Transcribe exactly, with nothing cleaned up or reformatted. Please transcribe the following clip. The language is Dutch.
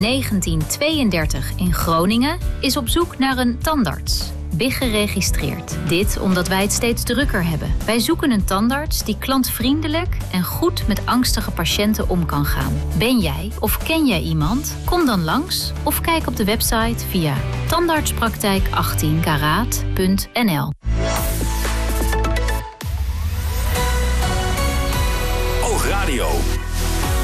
negentien tweeëndertig in Groningen is op zoek naar een tandarts. B I G geregistreerd. Dit omdat wij het steeds drukker hebben. Wij zoeken een tandarts die klantvriendelijk en goed met angstige patiënten om kan gaan. Ben jij of ken jij iemand? Kom dan langs of kijk op de website via tandartspraktijk achttien karaat punt n l. Oogradio.